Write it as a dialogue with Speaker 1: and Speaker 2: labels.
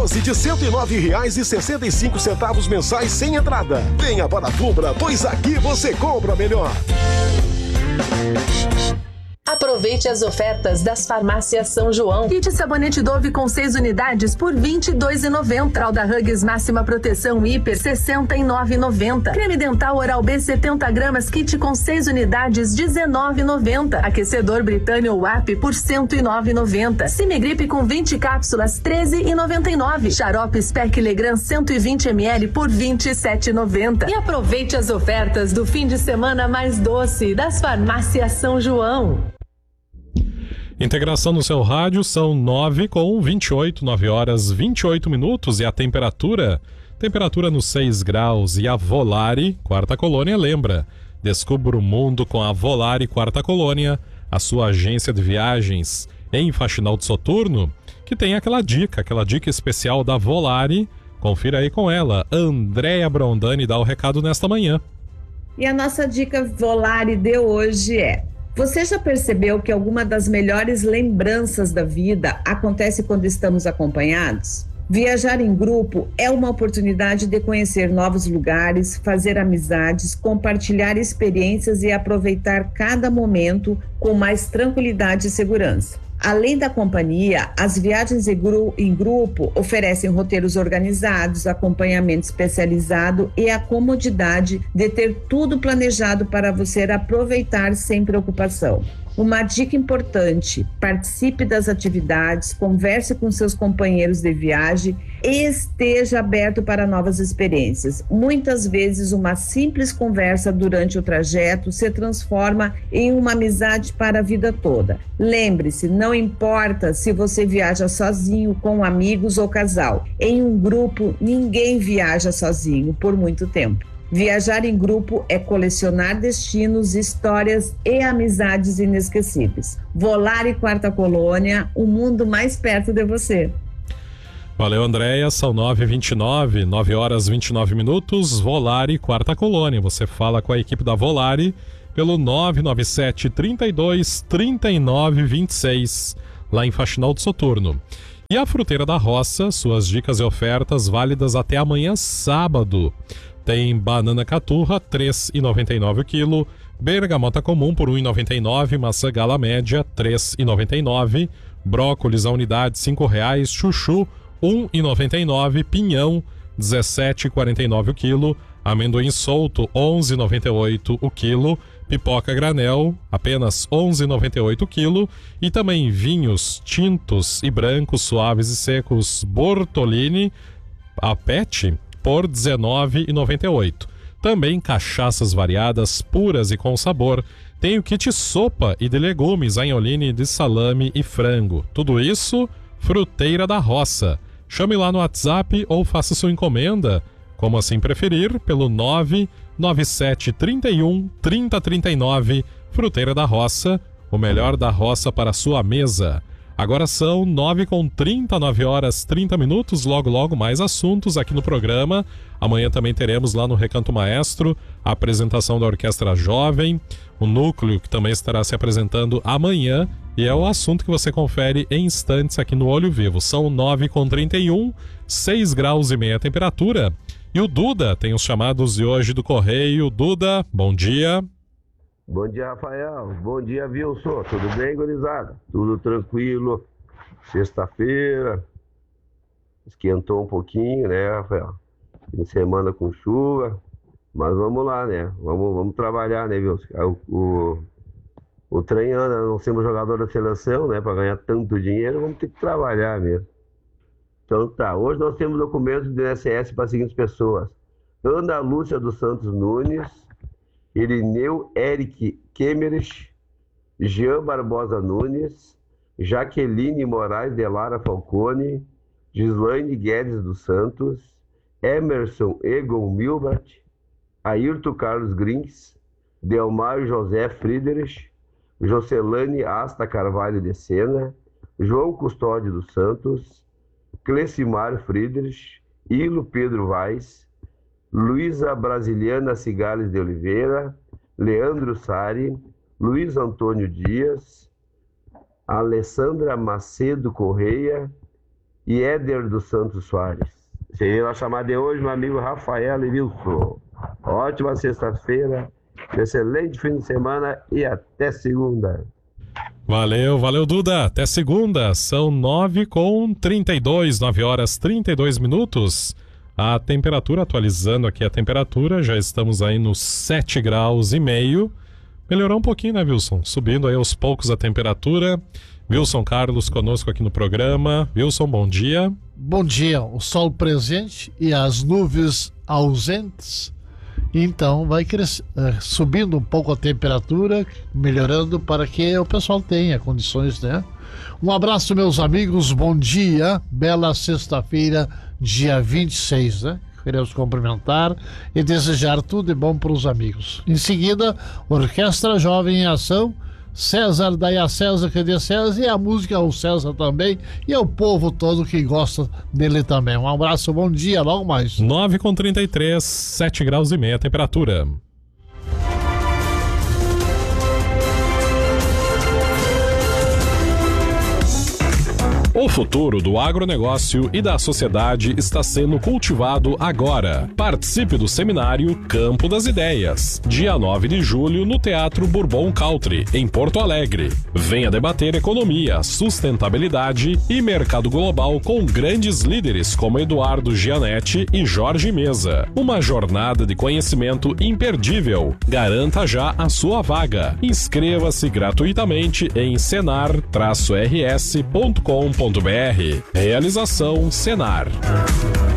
Speaker 1: de R$ 109,65 mensais sem entrada. Venha para a Fubra, pois aqui você compra melhor.
Speaker 2: Aproveite as ofertas das farmácias São João. Kit sabonete Dove com 6 unidades por R$ 22,90. Fralda Huggies máxima proteção hiper R$ 69,90. Creme dental Oral-B 70 gramas kit com 6 unidades R$ 19,90. Aquecedor Britânia WAP por R$ 109,90. Cimegripe com 20 cápsulas R$ 13,99. Xarope Spec Legrand 120 ml por R$ 27,90. E aproveite as ofertas do fim de semana mais doce das farmácias São João.
Speaker 3: Integração no seu rádio, são 9 horas 28 minutos e a temperatura nos 6 graus. E a Volare Quarta Colônia lembra, descubra o mundo com a Volare Quarta Colônia, a sua agência de viagens em Faxinal de Soturno, que tem aquela dica especial da Volare. Confira aí com ela. Andréia Brondani dá o recado nesta manhã.
Speaker 4: E a nossa dica Volare de hoje é: você já percebeu que alguma das melhores lembranças da vida acontece quando estamos acompanhados? Viajar em grupo é uma oportunidade de conhecer novos lugares, fazer amizades, compartilhar experiências e aproveitar cada momento com mais tranquilidade e segurança. Além da companhia, as viagens em grupo oferecem roteiros organizados, acompanhamento especializado e a comodidade de ter tudo planejado para você aproveitar sem preocupação. Uma dica importante: participe das atividades, converse com seus companheiros de viagem e esteja aberto para novas experiências. Muitas vezes, uma simples conversa durante o trajeto se transforma em uma amizade para a vida toda. Lembre-se, não importa se você viaja sozinho, com amigos ou casal. Em um grupo, ninguém viaja sozinho por muito tempo. Viajar em grupo é colecionar destinos, histórias e amizades inesquecíveis. Volare Quarta Colônia, o mundo mais perto de você.
Speaker 3: Valeu, Andréia. São 9h29, 9 horas 29 minutos. Volare Quarta Colônia. Você fala com a equipe da Volare pelo 997 32 39 26, lá em Faxinal do Soturno. E a Fruteira da Roça, suas dicas e ofertas válidas até amanhã sábado. Tem banana caturra, R$ 3,99 o quilo, bergamota comum por R$ 1,99, maçã gala média, R$ 3,99, brócolis a unidade, R$ 5,00, chuchu, R$ 1,99, pinhão, R$ 17,49 o quilo, amendoim solto, R$ 11,98 o quilo, pipoca granel, apenas R$ 11,98 o quilo, e também vinhos tintos e brancos, suaves e secos, Bortolini, a PET, por R$ 19,98. Também cachaças variadas, puras e com sabor. Tem o kit sopa e de legumes, anholine de salame e frango. Tudo isso, Fruteira da Roça. Chame lá no WhatsApp ou faça sua encomenda, como assim preferir, pelo 997 31 30 39. Fruteira da Roça, o melhor da roça para a sua mesa. Agora são 9h30, 9 horas 30 minutos, logo mais assuntos aqui no programa. Amanhã também teremos lá no Recanto Maestro a apresentação da Orquestra Jovem, o Núcleo, que também estará se apresentando amanhã, e é o assunto que você confere em instantes aqui no Olho Vivo. São 9h31, 6 graus e meia a temperatura. E o Duda tem os chamados de hoje do Correio. Duda, bom dia.
Speaker 5: Bom dia, Rafael. Bom dia, Wilson. Tudo bem, gurizada? Tudo tranquilo. Sexta-feira. Esquentou um pouquinho, né, Rafael? Fim de semana com chuva. Mas vamos lá, né? Vamos trabalhar, né, Wilson? O trem anda, não somos jogador da seleção, né? Para ganhar tanto dinheiro, vamos ter que trabalhar mesmo. Então tá, hoje nós temos documentos do INSS para as seguintes pessoas: Ana Lúcia dos Santos Nunes, Irineu Eric Kemerich, Jean Barbosa Nunes, Jaqueline Moraes de Lara Falcone, Gislaine Guedes dos Santos, Emerson Egon Milbrat, Ayrton Carlos Grins, Delmar José Friedrich, Jocelane Asta Carvalho de Sena, João Custódio dos Santos, Clecimar Friedrich, Ilo Pedro Vaz, Luísa Brasiliana Cigales de Oliveira, Leandro Sari, Luiz Antônio Dias, Alessandra Macedo Correia e Éder dos Santos Soares. Seria a chamada de hoje, meu amigo Rafael e Wilson. Ótima sexta-feira, excelente fim de semana e até segunda.
Speaker 3: Valeu, Duda. Até segunda. São 9h32, 9 horas 32 minutos. A temperatura, atualizando aqui a temperatura, já estamos aí nos 7 graus e meio. Melhorou um pouquinho, né, Wilson? Subindo aí aos poucos a temperatura. Wilson Carlos conosco aqui no programa. Wilson, bom dia.
Speaker 6: Bom dia. O sol presente e as nuvens ausentes. Então vai subindo um pouco a temperatura, melhorando para que o pessoal tenha condições, né? Um abraço, meus amigos, bom dia, bela sexta-feira, dia 26, né? Queremos cumprimentar e desejar tudo de bom para os amigos. Em seguida, Orquestra Jovem em Ação, César, daí a César, que é de César, e a música ao César também, e ao povo todo que gosta dele também. Um abraço, bom dia, logo mais.
Speaker 3: 9h33, 7 graus e meio a temperatura. O futuro do agronegócio e da sociedade está sendo cultivado agora. Participe do seminário Campo das Ideias, dia 9 de julho no Teatro Bourbon Country, em Porto Alegre. Venha debater economia, sustentabilidade e mercado global com grandes líderes como Eduardo Gianetti e Jorge Mesa. Uma jornada de conhecimento imperdível. Garanta já a sua vaga. Inscreva-se gratuitamente em senar-rs.com.br. Realização Senar.